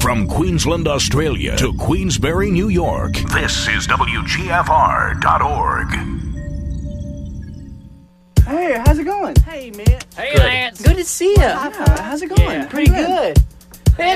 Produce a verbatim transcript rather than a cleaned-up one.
From Queensland, Australia to Queensbury, New York, this is W G F R dot org. Hey, how's it going? Hey, man. Hey, Lance. Good to see you. Yeah, how's it going? Yeah, pretty good.